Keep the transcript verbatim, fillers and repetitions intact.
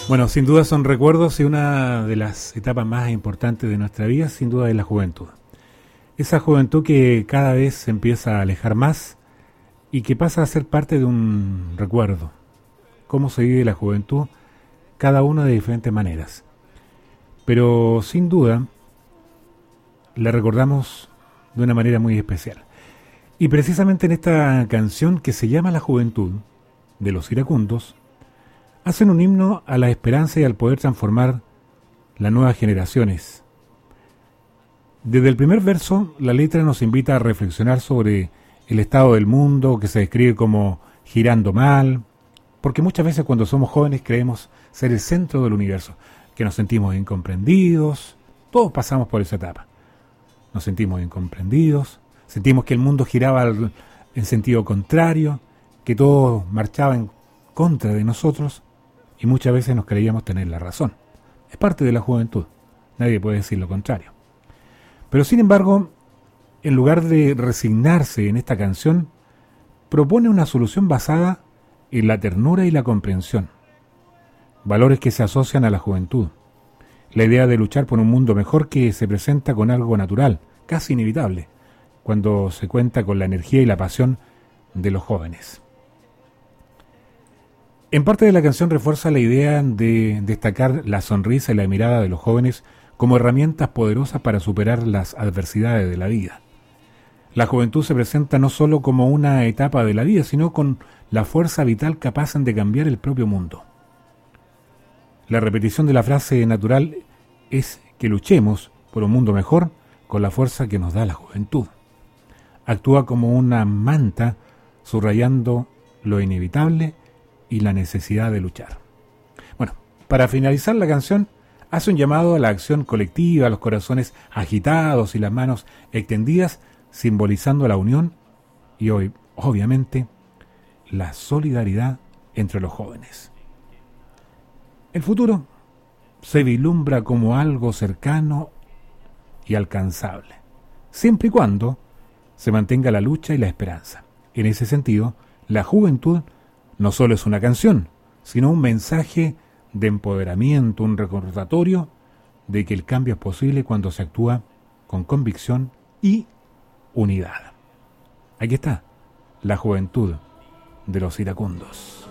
Bueno, sin duda son recuerdos y una de las etapas más importantes de nuestra vida, sin duda, es la juventud. Esa juventud que cada vez se empieza a alejar más y que pasa a ser parte de un recuerdo. Cómo se vive la juventud, cada uno de diferentes maneras. Pero sin duda, la recordamos de una manera muy especial. Y precisamente en esta canción que se llama La Juventud, de Los Iracundos, hacen un himno a la esperanza y al poder transformar las nuevas generaciones. Desde el primer verso, la letra nos invita a reflexionar sobre el estado del mundo, que se describe como girando mal, porque muchas veces cuando somos jóvenes creemos ser el centro del universo, que nos sentimos incomprendidos. Todos pasamos por esa etapa. Nos sentimos incomprendidos, sentimos que el mundo giraba en sentido contrario, que todo marchaba en contra de nosotros, y muchas veces nos creíamos tener la razón. Es parte de la juventud, nadie puede decir lo contrario. Pero sin embargo, en lugar de resignarse en esta canción, propone una solución basada en la ternura y la comprensión, valores que se asocian a la juventud, la idea de luchar por un mundo mejor que se presenta con algo natural, casi inevitable, cuando se cuenta con la energía y la pasión de los jóvenes. En parte de la canción refuerza la idea de destacar la sonrisa y la mirada de los jóvenes como herramientas poderosas para superar las adversidades de la vida. La juventud se presenta no solo como una etapa de la vida, sino con la fuerza vital capaz de cambiar el propio mundo. La repetición de la frase natural es que luchemos por un mundo mejor con la fuerza que nos da la juventud. Actúa como una manta subrayando lo inevitable y la necesidad de luchar. Bueno, para finalizar la canción, hace un llamado a la acción colectiva, a los corazones agitados y las manos extendidas, simbolizando la unión y hoy, obviamente, la solidaridad entre los jóvenes. El futuro se vislumbra como algo cercano y alcanzable, siempre y cuando se mantenga la lucha y la esperanza. En ese sentido, la juventud no solo es una canción, sino un mensaje de empoderamiento, un recordatorio de que el cambio es posible cuando se actúa con convicción y unidad. Aquí está, la juventud de los iracundos.